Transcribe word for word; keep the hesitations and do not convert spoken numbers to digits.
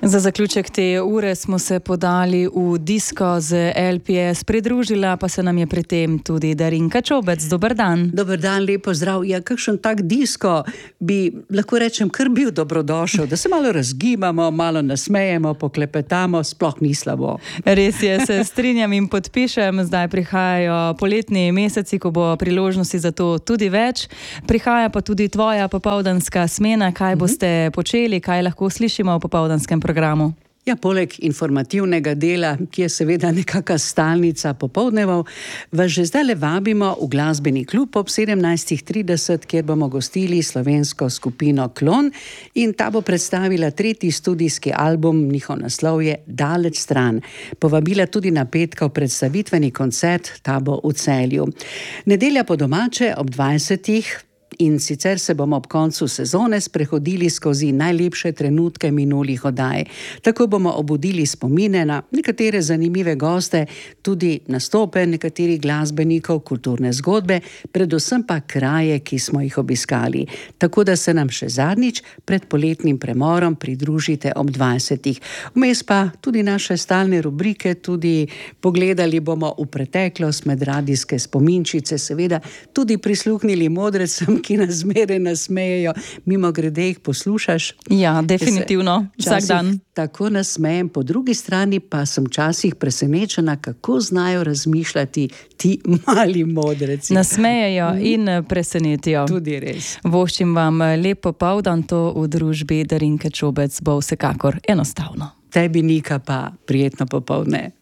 Za zaključek te ure smo se podali v disko z L P S, pridružila pa se nam je pri tem tudi Darinka Čobec. Dober dan. Dober dan, lepo zdrav. Ja, kakšen tak disko bi, lahko rečem, kar bil dobrodošel, da se malo razgibamo, malo nasmejemo, poklepetamo, sploh ni slabo. Res je, se strinjam in podpišem. Zdaj prihajajo poletni meseci, ko bo priložnosti za to tudi več. Prihaja pa tudi tvoja popoldanska smena. Kaj boste počeli, kaj lahko slišimo v popoldanskem programu? Programu. Ja, poleg informativnega dela, ki je seveda nekaka stalnica popoldnevov, vas že zdaj le vabimo v glasbeni klub ob sedemnajstih trideset, kjer bomo gostili slovensko skupino Klon in ta bo predstavila tretji studijski album, njihov naslov je Daleč stran. Povabila tudi na petkov predstavitveni koncert, ta bo v Celju. Nedelja po domače ob dvajsetih. In sicer se bomo ob koncu sezone sprehodili skozi najlepše trenutke minulih oddaj. Tako bomo obudili spomine na nekatere zanimive goste, tudi nastope nekaterih glasbenikov, kulturne zgodbe, predvsem pa kraje, ki smo jih obiskali. Tako da se nam še zadnjič pred poletnim premorom pridružite ob dvajsetih. Vmes pa tudi naše stalne rubrike, tudi pogledali bomo v preteklost med radijske spominčice, seveda tudi prisluhnili modrecem, ki nas zmeraj nasmejejo. Mimo grede jih poslušaš? Ja, definitivno. Vsak dan. Tako nasmejem, po drugi strani pa sem včasih presenečena, kako znajo razmišljati ti mali modreci. Nasmejejo in presenetijo. Tudi res. Voščim vam lep popoldan, to v družbi Darinke Čobec bo vsekakor enostavno. Tebi, Nika, pa prijetno popoldne.